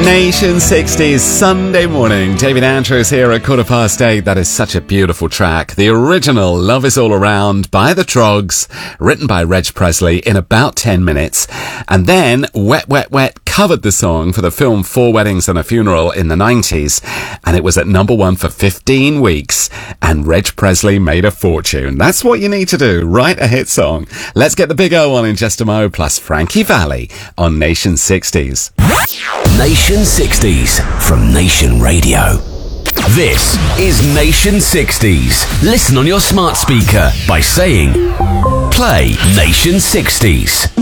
Nation 60s Sunday morning. David Andrews here at 8:15. That is such a beautiful track. The original Love Is All Around by the Troggs, written by Reg Presley in about 10 minutes. And then Wet Wet Wet covered the song for the film Four Weddings and a Funeral in the 90s. And it was at number one for 15 weeks. And Reg Presley made a fortune. That's what you need to do. Write a hit song. Let's get the Big O on in just a mo, plus Frankie Valli on Nation 60s. Nation 60s from Nation Radio. This is Nation 60s. Listen on your smart speaker by saying, play Nation 60s.